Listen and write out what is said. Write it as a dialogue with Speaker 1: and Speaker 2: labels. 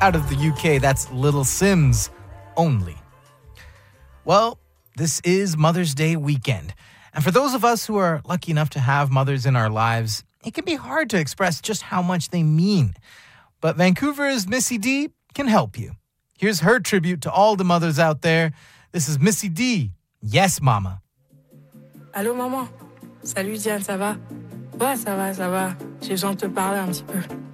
Speaker 1: Out of the UK, that's Little Sims only. Well, this is Mother's Day weekend. And for those of us who are lucky enough to have mothers in our lives, it can be hard to express just how much they mean. But Vancouver's Missy D can help you. Here's her tribute to all the mothers out there. This is Missy D. Yes, Mama.
Speaker 2: Allô, maman. Salut, Diane, ça va? Ouais, ça va, ça va. J'ai besoin de te parler un petit peu.